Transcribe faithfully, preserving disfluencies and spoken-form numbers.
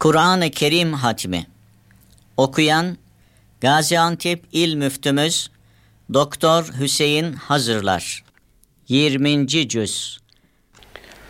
Kur'an-ı Kerim Hatmi. Okuyan Gaziantep İl Müftümüz Doktor Hüseyin Hazırlar. yirminci cüz.